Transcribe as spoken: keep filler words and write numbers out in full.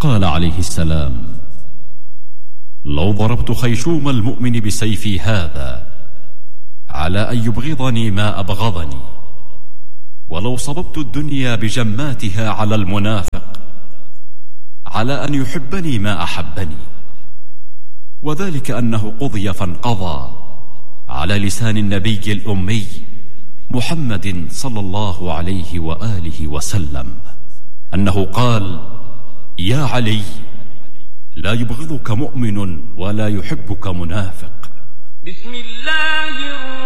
قال عليه السلام: لو ضربت خيشوم المؤمن بسيفي هذا على أن يبغضني ما أبغضني، ولو صببت الدنيا بجماتها على المنافق على أن يحبني ما أحبني، وذلك أنه قضي فانقضى على لسان النبي الأمي محمد صلى الله عليه وآله وسلم أنه قال: يا علي، لا يبغضك مؤمن ولا يحبك منافق. بسم الله الرحمن